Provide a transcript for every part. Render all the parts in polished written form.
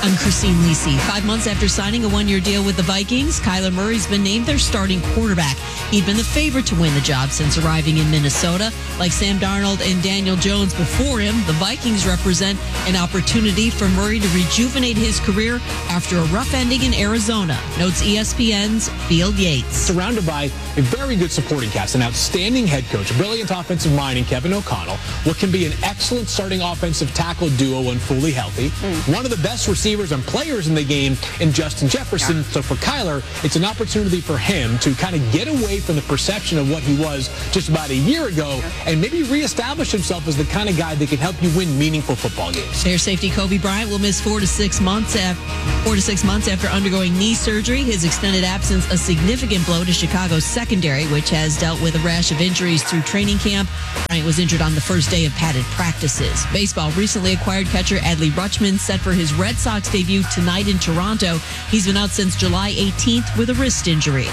I'm Christine Lisi. 5 months after signing a one-year deal with the Vikings, Kyler Murray's been named their starting quarterback. He'd been the favorite to win the job since arriving in Minnesota. Like Sam Darnold and Daniel Jones before him, the Vikings represent an opportunity for Murray to rejuvenate his career after a rough ending in Arizona, notes ESPN's Field Yates. Surrounded by a very good supporting cast, an outstanding head coach, a brilliant offensive mind in Kevin O'Connell, what can be an excellent starting offensive tackle duo when fully healthy, one of the best receivers and players in the game in Justin Jefferson. Yeah. So for Kyler, it's an opportunity for him to kind of get away from the perception of what he was just about a year ago and maybe reestablish himself as the kind of guy that can help you win meaningful football games. Bears safety Kobe Bryant will miss 4 to 6 months after undergoing knee surgery. His extended absence a significant blow to Chicago's secondary, which has dealt with a rash of injuries through training camp. Bryant was injured on the first day of padded practices. Baseball recently acquired catcher Adley Rutschman set for his Red Sox debut tonight in Toronto. He's been out since July 18th with a wrist injury.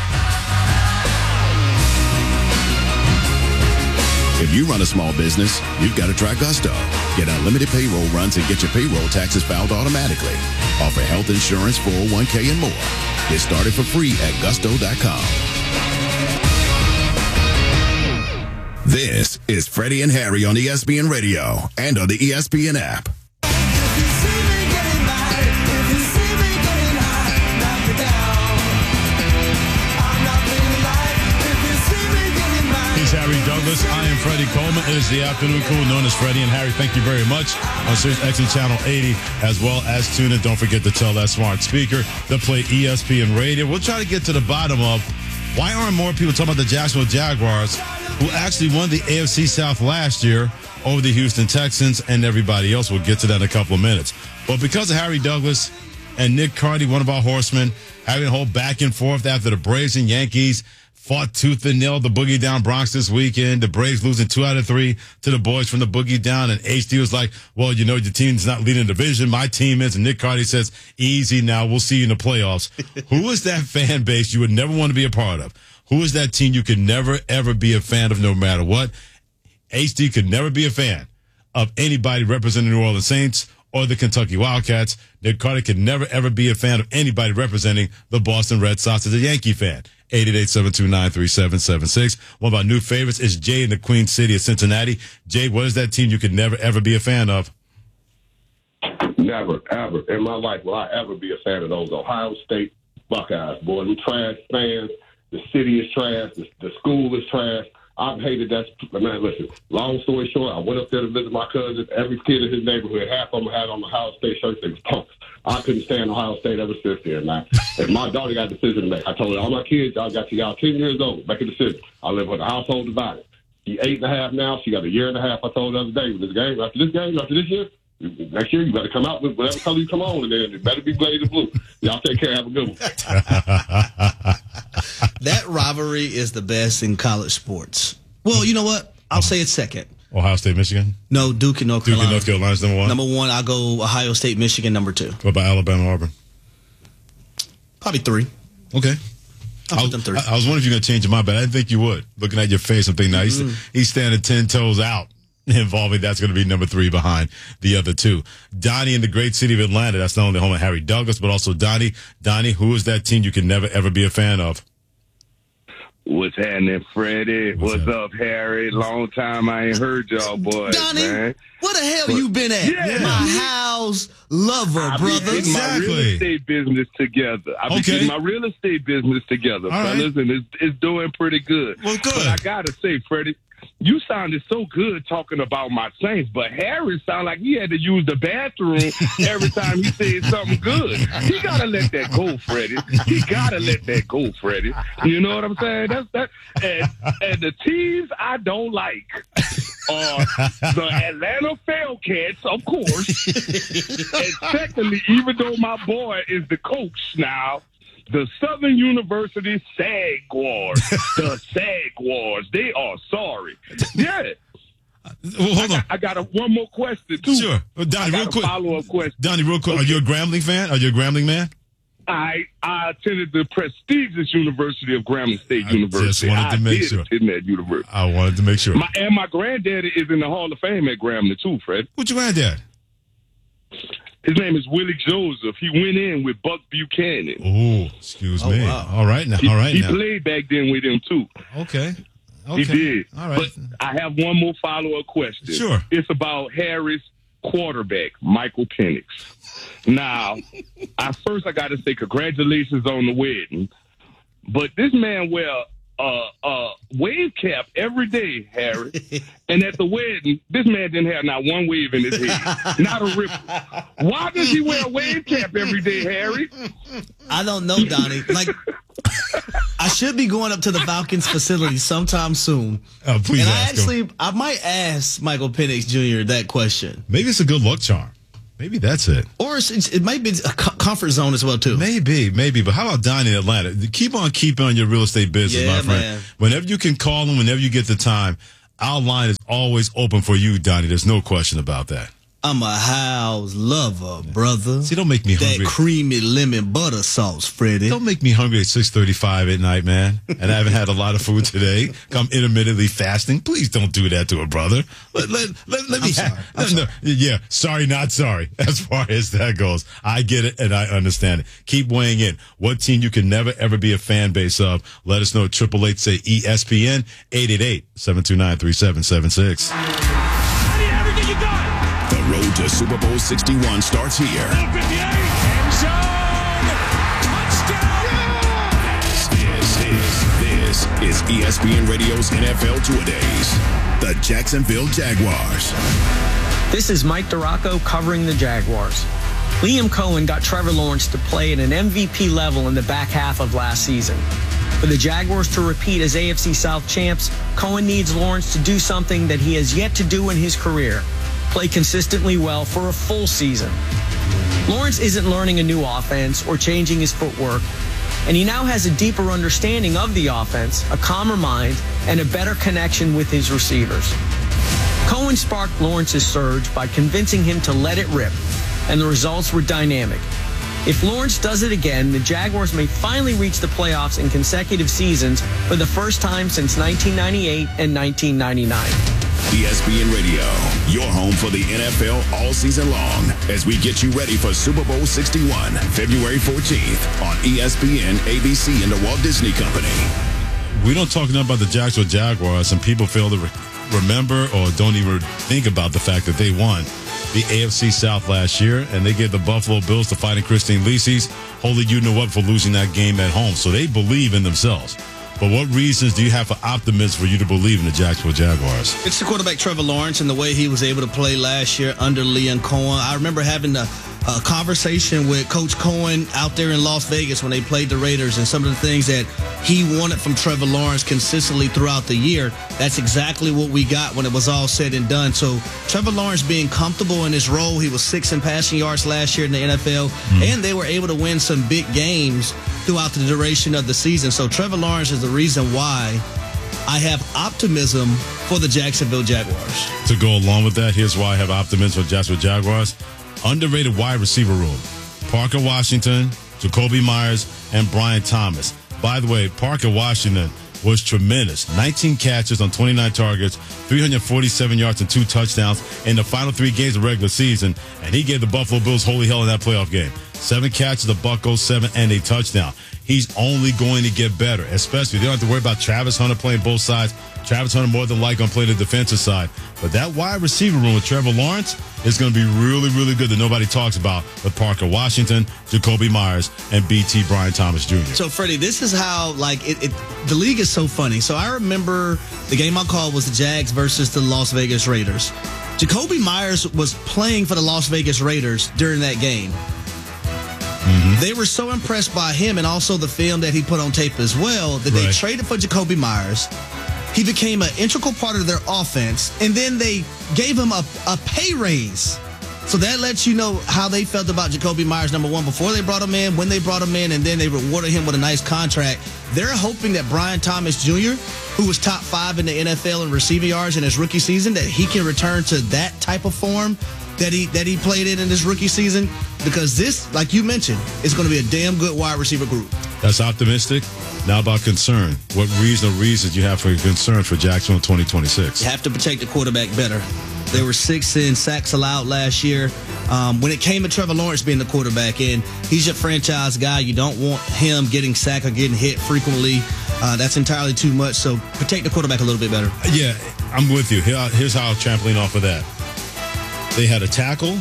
If you run a small business, you've got to try Gusto. Get unlimited payroll runs and get your payroll taxes filed automatically. Offer health insurance, 401k, and more. Get started for free at gusto.com. This is Freddie and Harry on ESPN Radio and on the ESPN app. Harry Douglas. I am Freddie Coleman. It is the afternoon crew known as Freddie and Harry. Thank you very much on SiriusXM Channel 80, as well as tune in. Don't forget to tell that smart speaker to play ESPN Radio. We'll try to get to the bottom of why aren't more people talking about the Jacksonville Jaguars, who actually won the AFC South last year over the Houston Texans and everybody else. We'll get to that in a couple of minutes. But because of Harry Douglas and Nick Cardy, one of our horsemen, having a whole back and forth after the Braves and Yankees fought tooth and nail the Boogie Down Bronx this weekend. The Braves losing 2 out of 3 to the boys from the Boogie Down. And HD was like, well, you know, your team's not leading the division. My team is. And Nick Cardy says, easy now. We'll see you in the playoffs. Who is that fan base you would never want to be a part of? Who is that team you could never, ever be a fan of no matter what? HD could never be a fan of anybody representing the New Orleans Saints or the Kentucky Wildcats. Nick Cardy could never, ever be a fan of anybody representing the Boston Red Sox as a Yankee fan. 888-729-3776. One of our new favorites is Jay in the Queen City of Cincinnati. Jay, what is that team you could never, ever be a fan of? Never, ever in my life will I ever be a fan of those Ohio State Buckeyes. Boy, them trash fans. The city is trash. The school is trash. I've hated that. Man, listen, long story short, I went up there to visit my cousins. Every kid in his neighborhood, half of them had on the Ohio State shirts. They was punks. I couldn't stand Ohio State ever since then, man. If my daughter got a decision to make, I told her, all my kids, y'all got to y'all 10 years old. Make a decision. I live with a household divided. She's 8.5 now. She got a year and a half. I told her the other day, with this game, after this year, next year, you better come out with whatever color you come on, and then it better be blazing blue. Y'all take care. Have a good one. That rivalry is the best in college sports. Well, you know what? I'll say it's second. Ohio State, Michigan? No, Duke and North Carolina. Duke and North Carolina's number one? Number one, I'll go Ohio State, Michigan, number 2. What about Alabama, Auburn? Probably 3. Okay. I'll put them 3. I was wondering if you're going to change your mind, but I didn't think you would. Looking at your face, I'm thinking, now he's standing 10 toes out, involving that's going to be number 3 behind the other 2. Donnie in the great city of Atlanta. That's not only home of Harry Douglas, but also Donnie. Donnie, who is that team you can never, ever be a fan of? What's happening, Freddie? What's up, Harry? Long time I ain't heard y'all boys, Donnie, man. Where the hell you been at? Yeah. My house lover, brother. Getting my real estate business together. I've been getting my real estate business together, fellas, and it's doing pretty good. Well, good. But I gotta say, Freddie, you sounded so good talking about my Saints, but Harry sounded like he had to use the bathroom every time he said something good. He gotta let that go, Freddie. He gotta let that go, Freddie. You know what I'm saying? That's that. And the teams I don't like are the Atlanta Falcons, of course. And secondly, even though my boy is the coach now, the Southern University Jaguars, the Jaguars, they are sorry. Yeah. Well, hold on. I got one more question, too. Sure. Donnie, real quick. Follow-up question. Donnie, real quick. Okay. Are you a Grambling fan? Are you a Grambling man? I attended the prestigious University of Grambling State University. Just wanted to make sure. Attend that university. I wanted to make sure. My granddaddy is in the Hall of Fame at Grambling, too, Fred. What's your granddad? His name is Willie Joseph. He went in with Buck Buchanan. Oh, excuse me. Wow. All right now. He played back then with him, too. Okay. He did. All right. But I have one more follow-up question. Sure. It's about Harris quarterback, Michael Penix. Now, I got to say congratulations on the wedding. But this man wear a wave cap every day, Harry. And at the wedding, this man didn't have not one wave in his head. Not a ripple. Why does he wear a wave cap every day, Harry? I don't know, Donnie. Like, I should be going up to the Falcons facility sometime soon. Please ask him. I might ask Michael Penix Jr. that question. Maybe it's a good luck charm. Maybe that's it. Or it might be a comfort zone as well, too. Maybe. But how about Donnie in Atlanta? Keep on keeping on your real estate business, my friend. Man. Whenever you can call him, whenever you get the time, our line is always open for you, Donnie. There's no question about that. I'm a house lover, brother. See, don't make me hungry. That creamy lemon butter sauce, Freddie. Don't make me hungry at 6:35 at night, man. And I haven't had a lot of food today. I'm intermittently fasting. Please don't do that to a brother. Let me. I'm sorry. Yeah, sorry, not sorry. As far as that goes, I get it and I understand it. Keep weighing in. What team you can never ever be a fan base of? Let us know. 888 say ESPN 888-729-3776. Everything you got. The road to Super Bowl 61 starts here. End zone. Touchdown. This is ESPN Radio's NFL Two-A-Days. The Jacksonville Jaguars. This is Mike Duraco covering the Jaguars. Liam Cohen got Trevor Lawrence to play at an MVP level in the back half of last season. For the Jaguars to repeat as AFC South champs, Cohen needs Lawrence to do something that he has yet to do in his career. Play consistently well for a full season. Lawrence isn't learning a new offense or changing his footwork, and he now has a deeper understanding of the offense, a calmer mind, and a better connection with his receivers. Cohen sparked Lawrence's surge by convincing him to let it rip, and the results were dynamic. If Lawrence does it again, the Jaguars may finally reach the playoffs in consecutive seasons for the first time since 1998 and 1999. ESPN Radio, your home for the NFL all season long as we get you ready for Super Bowl 61, February 14th on ESPN, ABC, and the Walt Disney Company. We don't talk enough about the Jacksonville Jaguars, and people fail to remember or don't even think about the fact that they won the AFC South last year, and they gave the Buffalo Bills the Fighting Christine Lisi's holy you-know-what for losing that game at home. So they believe in themselves. But what reasons do you have for optimism for you to believe in the Jacksonville Jaguars? It's the quarterback Trevor Lawrence and the way he was able to play last year under Liam Cohen. I remember having a conversation with Coach Cohen out there in Las Vegas when they played the Raiders, and some of the things that he wanted from Trevor Lawrence consistently throughout the year. That's exactly what we got when it was all said and done. So Trevor Lawrence being comfortable in his role, he was 6th in passing yards last year in the NFL, and they were able to win some big games throughout the duration of the season. So Trevor Lawrence is the reason why I have optimism for the Jacksonville Jaguars. To go along with that, here's why I have optimism for the Jacksonville Jaguars. Underrated wide receiver room. Parker Washington, Jacoby Myers, and Brian Thomas. By the way, Parker Washington was tremendous. 19 catches on 29 targets, 347 yards and 2 touchdowns in the final 3 games of regular season, and he gave the Buffalo Bills holy hell in that playoff game. 7 catches, a buck 07, and a touchdown. He's only going to get better, especially they don't have to worry about Travis Hunter playing both sides. Travis Hunter more than likely going to play the defensive side. But that wide receiver room with Trevor Lawrence is going to be really, really good that nobody talks about with Parker Washington, Jacoby Myers, and BT Brian Thomas Jr. So, Freddie, this is how, the league is so funny. So I remember the game I called was the Jags versus the Las Vegas Raiders. Jacoby Myers was playing for the Las Vegas Raiders during that game. They were so impressed by him and also the film that he put on tape as well that they traded for Jacoby Myers. He became an integral part of their offense, and then they gave him a pay raise. So that lets you know how they felt about Jacoby Myers, number one, before they brought him in, when they brought him in, and then they rewarded him with a nice contract. They're hoping that Brian Thomas Jr., who was top 5 in the NFL in receiving yards in his rookie season, that he can return to that type of form that he played in his rookie season, because this, like you mentioned, is going to be a damn good wide receiver group. That's optimistic. Now about concern. What reasons do you have for concern for Jacksonville in 2026? You have to protect the quarterback better. They were 6th in sacks allowed last year. When it came to Trevor Lawrence being the quarterback, and he's your franchise guy, you don't want him getting sacked or getting hit frequently. That's entirely too much, so protect the quarterback a little bit better. Yeah, I'm with you. Here's how I'll trampoline off of that. They had a tackle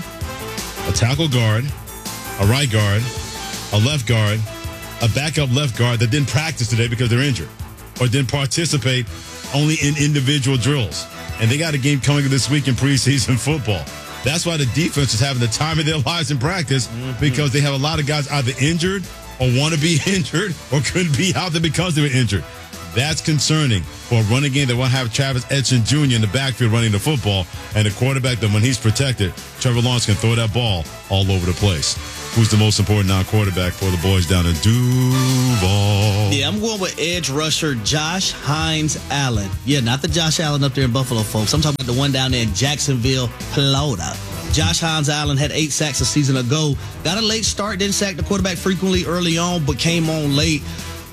guard, a right guard, a left guard, a backup left guard that didn't practice today because they're injured or didn't participate only in individual drills. And they got a game coming this week in preseason football. That's why the defense is having the time of their lives in practice, because they have a lot of guys either injured or want to be injured or couldn't be out there because they were injured. That's concerning for a running game that won't have Travis Etienne Jr. in the backfield running the football, and a quarterback that when he's protected, Trevor Lawrence can throw that ball all over the place. Who's the most important non-quarterback for the boys down in Duval? Yeah, I'm going with edge rusher Josh Hines Allen. Yeah, not the Josh Allen up there in Buffalo, folks. I'm talking about the one down there in Jacksonville, Florida. Josh Hines Allen had 8 sacks a season ago. Got a late start, didn't sack the quarterback frequently early on, but came on late.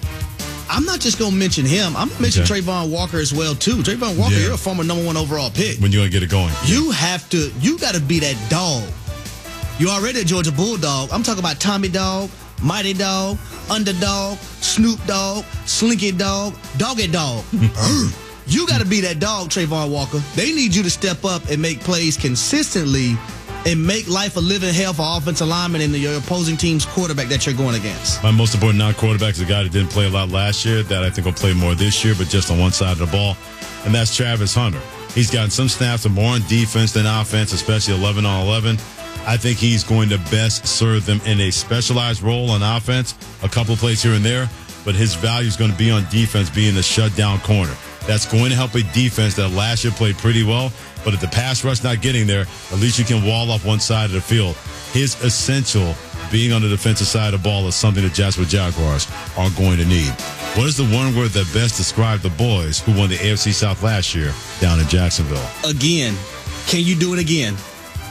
I'm not just going to mention him. I'm going to mention Trayvon Walker as well, too. Trayvon Walker, you're a former number 1 overall pick. When you going to get it going? You got to be that dog. You already a Georgia Bulldog. I'm talking about Tommy Dog, Mighty Dog, Underdog, Snoop Dogg, Slinky Dog, Doggy Dog. You got to be that dog, Trayvon Walker. They need you to step up and make plays consistently and make life a living hell for offensive linemen and your opposing team's quarterback that you're going against. My most important non-quarterback is a guy that didn't play a lot last year that I think will play more this year, but just on one side of the ball, and that's Travis Hunter. He's gotten some snaps and more on defense than offense, especially 11 on 11. I think he's going to best serve them in a specialized role on offense, a couple of plays here and there, but his value is going to be on defense, being the shutdown corner. That's going to help a defense that last year played pretty well, but if the pass rush not getting there, at least you can wall off one side of the field. His essential being on the defensive side of the ball is something the Jacksonville Jaguars are going to need. What is the one word that best describes the boys who won the AFC South last year down in Jacksonville? Again. Can you do it again?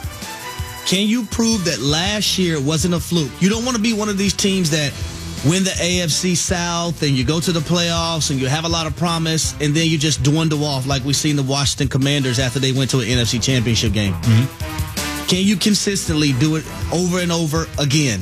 Can you prove that last year wasn't a fluke? You don't want to be one of these teams that win the AFC South and you go to the playoffs and you have a lot of promise and then you just dwindle off like we've seen the Washington Commanders after they went to an NFC Championship game. Can you consistently do it over and over again?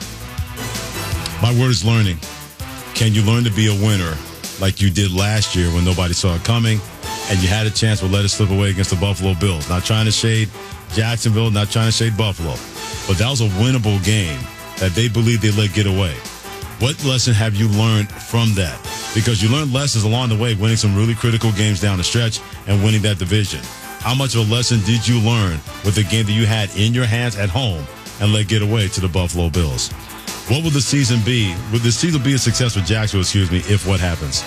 My word is learning. Can you learn to be a winner like you did last year when nobody saw it coming and you had a chance to let it slip away against the Buffalo Bills? Not trying to shade Jacksonville, not trying to shade Buffalo, but that was a winnable game that they believed they let get away. What lesson have you learned from that? Because you learned lessons along the way, winning some really critical games down the stretch and winning that division. How much of a lesson did you learn with the game that you had in your hands at home and let get away to the Buffalo Bills? What will the season be? Would the season be a success for Jacksonville, if what happens?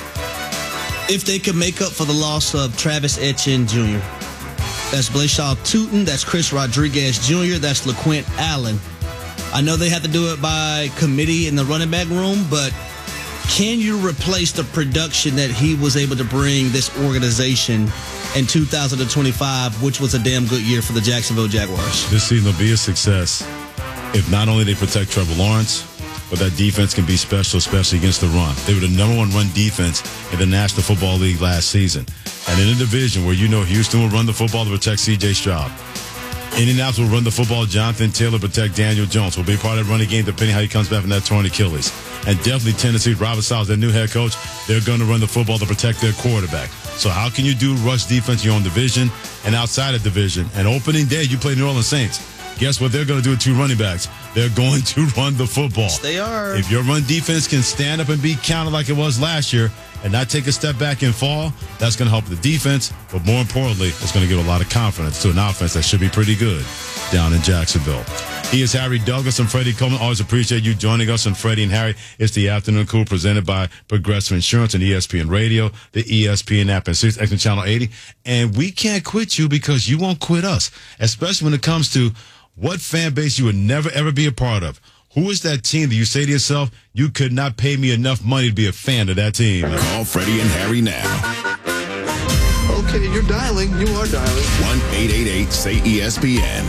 If they could make up for the loss of Travis Etienne Jr., that's Blaishaw Tootin, that's Chris Rodriguez Jr., that's LaQuint Allen. I know they have to do it by committee in the running back room, but can you replace the production that he was able to bring this organization in 2025, which was a damn good year for the Jacksonville Jaguars? This season will be a success if not only they protect Trevor Lawrence, but that defense can be special, especially against the run. They were the number 1 run defense in the National Football League last season. And in a division where Houston will run the football to protect C.J. Stroud. Indianapolis will run the football. Jonathan Taylor protect Daniel Jones. Will be part of the running game depending how he comes back from that torn Achilles. And definitely Tennessee, Robert Saleh, their new head coach, they're going to run the football to protect their quarterback. So how can you do rush defense in your own division and outside of division? And opening day, you play New Orleans Saints. Guess what they're going to do with 2 running backs? They're going to run the football. Yes, they are. If your run defense can stand up and be counted like it was last year and not take a step back and fall, that's going to help the defense. But more importantly, it's going to give a lot of confidence to an offense that should be pretty good down in Jacksonville. He is Harry Douglas and Freddie Coleman. Always appreciate you joining us on Freddie and Harry. It's the Afternoon Cool presented by Progressive Insurance and ESPN Radio, the ESPN app, and Sirius XM Channel 80. And we can't quit you because you won't quit us, especially when it comes to what fan base you would never, ever be a part of. Who is that team that you say to yourself, you could not pay me enough money to be a fan of that team? Call Freddie and Harry now. Okay, you're dialing. You are dialing. 1-888-SAY-ESPN.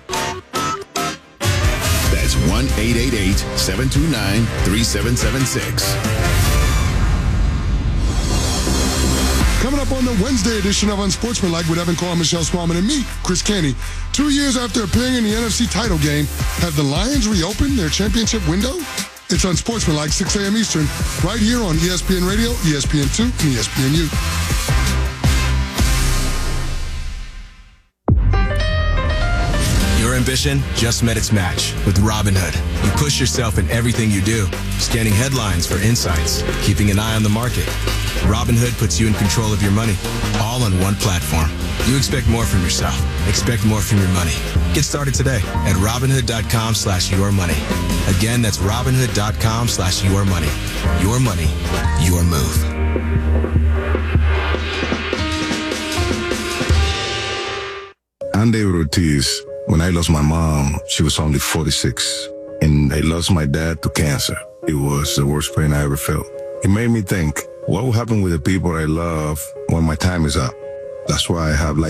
That's 1-888-729-3776. Coming up up on the Wednesday edition of Unsportsmanlike with Evan Cole, Michelle Smallman, and me, Chris Kenny. 2 years after appearing in the NFC title game, have the Lions reopened their championship window? It's Unsportsmanlike, 6 a.m. Eastern, right here on ESPN Radio, ESPN2, and ESPNU. Your ambition just met its match with Robinhood. You push yourself in everything you do, scanning headlines for insights, keeping an eye on the market. Robinhood puts you in control of your money, all on one platform. You expect more from yourself. Expect more from your money. Get started today at Robinhood.com/yourmoney. Again, that's Robinhood.com/yourmoney. Your money, your move. I'm David Ortiz. When I lost my mom, she was only 46. And I lost my dad to cancer. It was the worst pain I ever felt. It made me think, what will happen with the people I love when my time is up? That's why I have